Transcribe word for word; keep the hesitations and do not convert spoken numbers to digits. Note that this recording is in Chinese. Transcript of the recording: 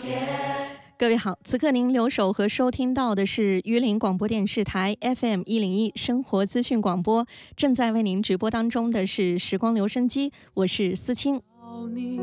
各位好，此刻您留守和收听到的是榆林广播电视台 F M 一零一生活资讯广播，正在为您直播当中的是时光留声机，我是思清。